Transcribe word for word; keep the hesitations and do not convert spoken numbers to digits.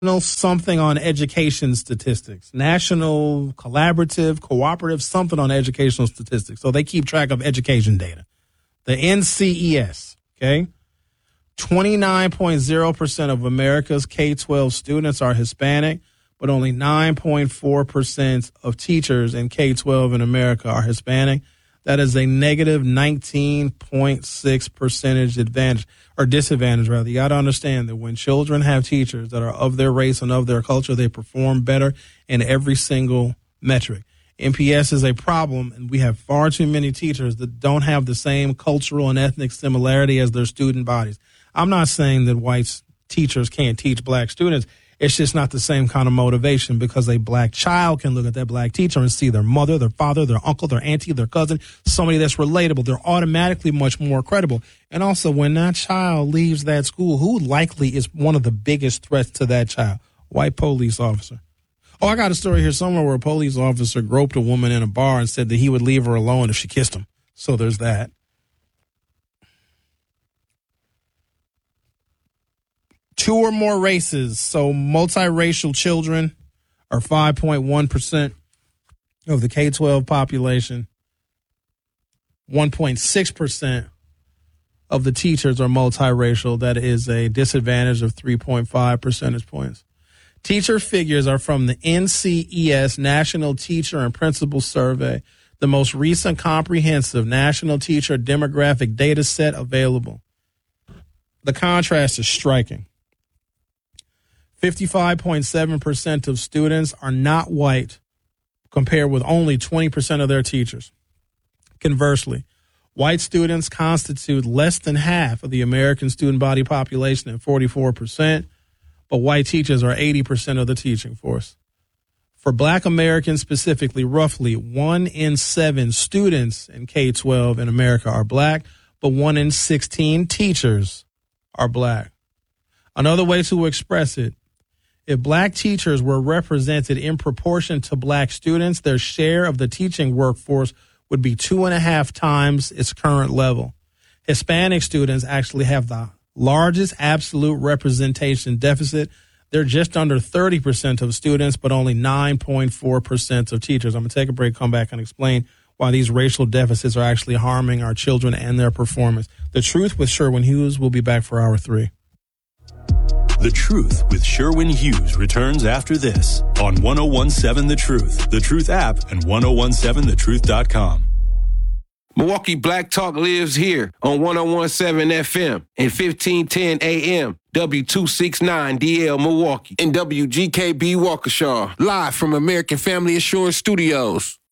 something on education statistics, national collaborative, cooperative, something on educational statistics. So they keep track of education data. The N C E S, okay? twenty-nine point zero percent of America's K twelve students are Hispanic, but only nine point four percent of teachers in K twelve in America are Hispanic. That is a negative nineteen point six percentage advantage, or disadvantage, rather. You got to understand that when children have teachers that are of their race and of their culture, they perform better in every single metric. N P S is a problem, and we have far too many teachers that don't have the same cultural and ethnic similarity as their student bodies. I'm not saying that white teachers can't teach black students. It's just not the same kind of motivation, because a black child can look at that black teacher and see their mother, their father, their uncle, their auntie, their cousin, somebody that's relatable. They're automatically much more credible. And also, when that child leaves that school, who likely is one of the biggest threats to that child? White police officer. Oh, I got a story here somewhere where a police officer groped a woman in a bar and said that he would leave her alone if she kissed him. So there's that. Two or more races, so multiracial children are five point one percent of the K twelve population. one point six percent of the teachers are multiracial. That is a disadvantage of three point five percentage points. Teacher figures are from the N C E S National Teacher and Principal Survey, the most recent comprehensive national teacher demographic data set available. The contrast is striking. fifty-five point seven percent of students are not white, compared with only twenty percent of their teachers. Conversely, white students constitute less than half of the American student body population at forty-four percent, but white teachers are eighty percent of the teaching force. For black Americans specifically, roughly one in seven students in K twelve in America are black, but one in sixteen teachers are black. Another way to express it, if black teachers were represented in proportion to black students, their share of the teaching workforce would be two and a half times its current level. Hispanic students actually have the largest absolute representation deficit. They're just under thirty percent of students, but only nine point four percent of teachers. I'm going to take a break, come back, and explain why these racial deficits are actually harming our children and their performance. The Truth with Sherwin Hughes will be back for hour three. The Truth with Sherwin Hughes returns after this on ten seventeen The Truth, The Truth app, and ten seventeen the truth dot com. Milwaukee Black Talk lives here on ten seventeen F M and fifteen ten A M, W two sixty-nine D L Milwaukee, and W G K B Waukesha, live from American Family Assurance Studios.